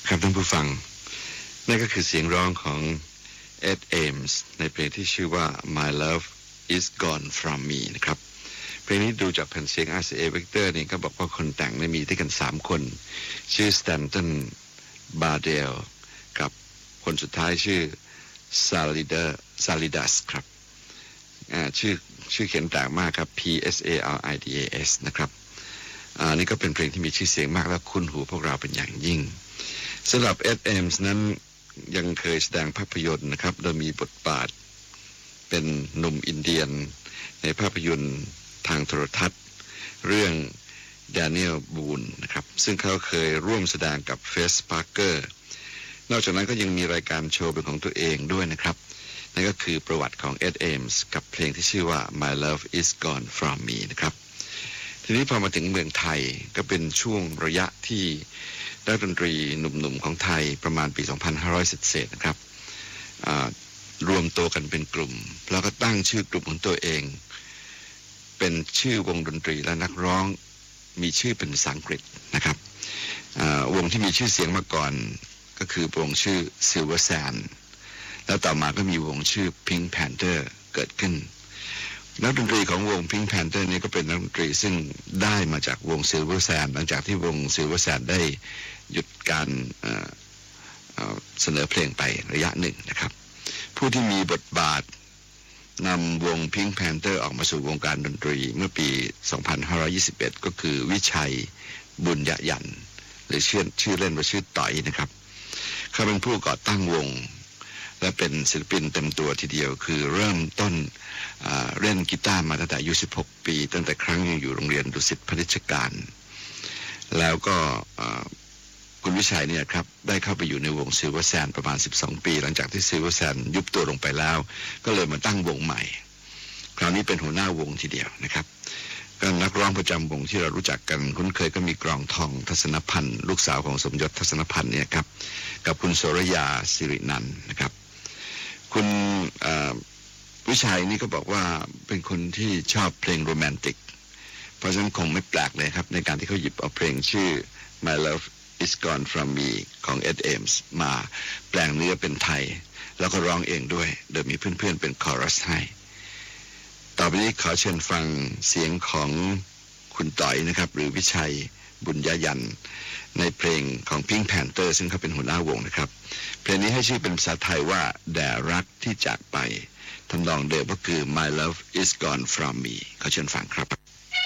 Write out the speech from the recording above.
ครับท่านผู้ฟังนั่นก็คือเสียงร้องของเอ็ดเอมส์ในเพลงที่ชื่อว่า My Love Is Gone From Me นะครับเพลงนี้ดูจากแผ่นเสียง RCA Victor นี่ก็บอกว่าคนแต่งมีด้วยกัน3คนชื่อสแตนตันบาร์เดลกับคนสุดท้ายชื่อซาลิดัสครับชื่อเขียนต่างมากครับ PSARIDAS นะครับนี่ก็เป็นเพลงที่มีชื่อเสียงมากและคุ้นหูพวกเราเป็นอย่างยิ่งสำหรับเอ็ดเอมส์นั้นยังเคยแสดงภาพยนตร์นะครับโดยมีบทบาทเป็นหนุ่มอินเดียนในภาพยนตร์ทางโทรทัศน์เรื่อง Daniel Boone นะครับซึ่งเขาเคยร่วมแสดงกับเฟสพาร์เกอร์นอกจากนั้นก็ยังมีรายการโชว์เป็นของตัวเองด้วยนะครับนั่นก็คือประวัติของเอ็ดเอมส์กับเพลงที่ชื่อว่า My Love Is Gone From Me นะครับทีนี้พอมาถึงเมืองไทยก็เป็นช่วงระยะที่นักดนตรีหนุ่มๆของไทยประมาณปี 2500 เศษๆนะครับรวมตัวกันเป็นกลุ่มแล้วก็ตั้งชื่อกลุ่มของตัวเองเป็นชื่อวงดนตรีและนักร้องมีชื่อเป็นภาษาอังกฤษนะครับวงที่มีชื่อเสียงมาก่อนก็คือวงชื่อ Silver Sand แล้วต่อมาก็มีวงชื่อ Pink Panther เกิดขึ้นนักดนตรีของวง Pink Panther นี่ก็เป็นนักดนตรีซึ่งได้มาจากวง Silver Sand หลังจากที่วง Silver Sand ได้หยุดการเสนอเพลงไประยะหนึ่งนะครับผู้ที่มีบทบาทนำวง Pink Panther ออกมาสู่วงการดนตรีเมื่อปี 2521 ก็คือวิชัยบุญยยันต์หรือชื่อเล่นว่าชื่อต่อยนะครับเขาเป็นผู้ก่อตั้งวงและเป็นศิลปินเต็มตัวทีเดียวคือเริ่มต้นเล่นกีตาร์มาตั้งแต่อายุ16 ปีตั้งแต่ครั้งยังอยู่โรงเรียนดุสิตพนิชการแล้วก็คุณวิชัยเนี่ยครับได้เข้าไปอยู่ในวง Silver Sand ประมาณ12 ปีหลังจากที่ Silver Sand ยุบตัวลงไปแล้วก็เลยมาตั้งวงใหม่คราวนี้เป็นหัวหน้าวงทีเดียวนะครับก็นักร้องประจำวงที่เรารู้จักกันคุ้นเคยก็มีกรองทองทัศนพันธ์ลูกสาวของสมยศทัศนพันธ์เนี่ยครับกับคุณโสรยาสิรินันท์นะครับคุณวิชัยนี่ก็บอกว่าเป็นคนที่ชอบเพลงโรแมนติกเพราะฉะนั้นคงไม่แปลกเลยครับในการที่เขาหยิบเอาเพลงชื่อ My Love Is Gone From Me ของ Ed Ames มาแปลงเนื้อเป็นไทยแล้วก็ร้องเองด้วยโดยมีเพื่อนๆเป็นคอรัสให้ต่อไปนี้ขอเชิญฟังเสียงของคุณต่อยนะครับหรือวิชัยบุญยยันต์ในเพลงของ Pink Panther ซึ่งเขาเป็นหัวหน้าวงนะครับเพลงนี้ให้ชื่อเป็นภาษาไทยว่าแด่รักที่จากไปทำนองเดิมก็คือ My Love Is Gone From Me ขอเชิญฟังครับ